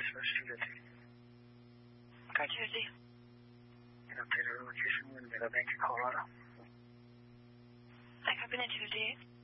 Society. Cartusi. Dr. Jason Winter, Bank of Colorado. I copy 258.